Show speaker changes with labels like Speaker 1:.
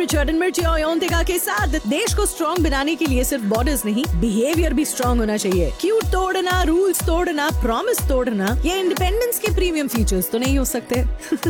Speaker 1: Jordan मिर्ची और योन्तिका के साथ देश को स्ट्रॉन्ग बनाने के लिए सिर्फ बॉर्डर्स नहीं, बिहेवियर भी स्ट्रॉन्ग होना चाहिए। क्यूट तोड़ना, रूल्स तोड़ना, प्रॉमिस तोड़ना, ये इंडिपेंडेंस के प्रीमियम फीचर्स तो नहीं हो सकते।